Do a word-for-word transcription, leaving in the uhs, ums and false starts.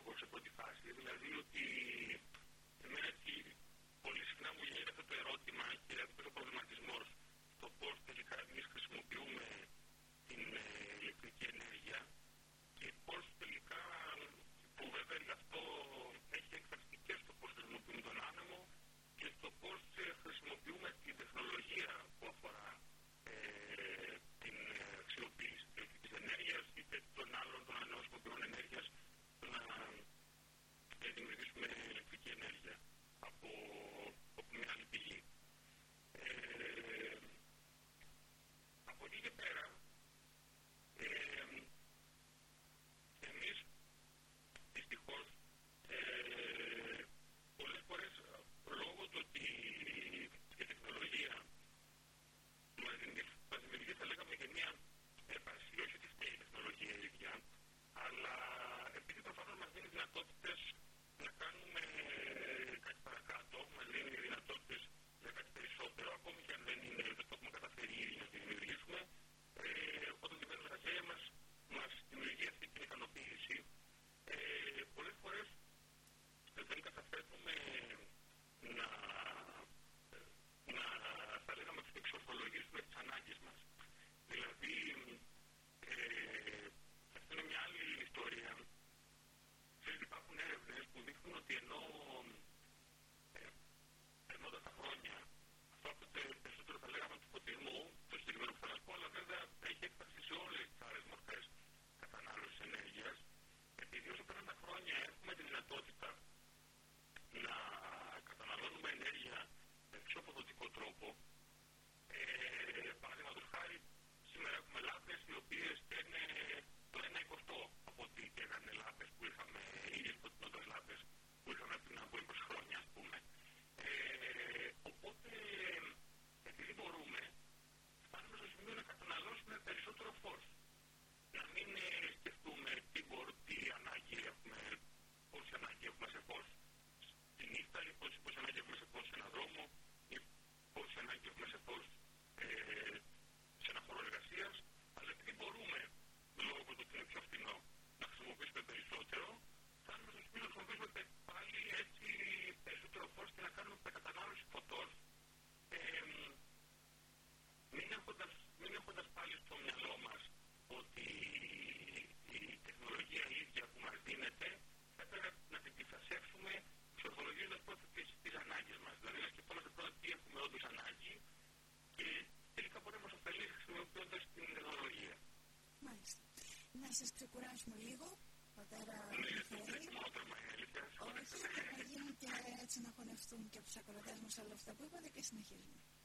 λόγο σε πρώτη φάση. Δηλαδή ότι εμένα και πολύ συχνά μου γίνεται αυτό το ερώτημα και αυτό ο προβληματισμός στο πώς τελικά εμείς χρησιμοποιούμε την ηλεκτρική ενέργεια και πώς τελικά, που βέβαια αυτό έχει εκφραστεί και στο πώς χρησιμοποιούμε τον άνεμο και στο πώς χρησιμοποιούμε την τεχνολογία που αφορά ε, την αξιοποίηση της ηλεκτρικής ενέργειας είτε των άλλων των ανανεώσιμων πηγών ενέργειας να δημιουργήσουμε ηλεκτρική ενέργεια από, από μια άλλη πηγή. Ε, από εκεί και πέρα, ε, εμείς δυστυχώς ε, πολλές φορές λόγω του ότι η τεχνολογία μας δημιουργεί, θα λέγαμε, και μια έμφαση, όχι ότι φταίει η τεχνολογία η ίδια, αλλά επειδή προφανώς μας δίνει δυνατότητες να κάνουμε κάτι παρακάτω, μας δίνει δυνατότητες για κάτι περισσότερο, ακόμη και αν δεν είναι, δεν το έχουμε καταφέρει ήδη να τη δημιουργήσουμε, ε, όταν την παίρνουμε στα χέρια μας, μας δημιουργεί αυτή την ικανοποίηση. Ε, πολλές φορές δεν καταφέρνουμε να, να θα λέγαμε, εξορθολογήσουμε τις ανάγκες μας. Δηλαδή, ε, αυτή είναι μια άλλη ιστορία. Υπάρχουν έρευνες που δείχνουν ότι ενώ ε, περνώντας τα χρόνια, αυτό από το περισσότερο θα λέγαμε του φωτισμού, το συγκεκριμένο που θα σας πω, αλλά βέβαια έχει έκφραση σε όλες τις άλλες μορφές κατανάλωσης ενέργειας, επειδή όσο περνάνε τα χρόνια έχουμε τη δυνατότητα να καταναλώνουμε ενέργεια με πιο αποδοτικό τρόπο. Ε, παραδείγματος χάρη, σήμερα έχουμε λάμπες οι οποίες είναι το ένα εικοστό από ό,τι έκανε λάμπες που είχαμε, ή φωτεινότερες λάμπες που είχαμε πριν από είκοσι χρόνια, ας πούμε. Ε, οπότε, επειδή μπορούμε, φτάνουμε στο σημείο να καταναλώσουμε περισσότερο φως. Να μην ε, σκεφτούμε τι, μπορώ, τι ανάγκη έχουμε, πόση ανάγκη έχουμε σε φως στη νύχτα, ή πόση, πόση ανάγκη έχουμε σε φως σε έναν δρόμο, ή πόση ανάγκη έχουμε σε φως ε, σε ένα χώρο εργασίας, αλλά επειδή μπορούμε, λόγω του ότι είναι πιο φθηνό, να χρησιμοποιήσουμε περισσότερο, φτάνουμε στο σημείο να χρησιμοποιήσουμε πάλι έτσι περισσότερο φως και να κάνουμε κατανάλωση φωτός, ε, μην, έχοντας, μην έχοντας πάλι στο μυαλό μας ότι η τεχνολογία ίδια που μας δίνεται θα πρέπει να την πλησιάσουμε εξορθολογίζοντας πρώτα τις, τις ανάγκες μας. Δηλαδή να σκεφτόμαστε πρώτα τι έχουμε όντως ανάγκη και τελικά μπορεί να μας ωφελεί χρησιμοποιώντας την τεχνολογία. Μάλιστα. Να σας ξεκουράσουμε λίγο, πατέρα Μιχαήλ. Όχι, να γίνουν και έτσι να χωνευτούν και από τους ακροατές μας όλα αυτά που είπατε και συνεχίζουμε.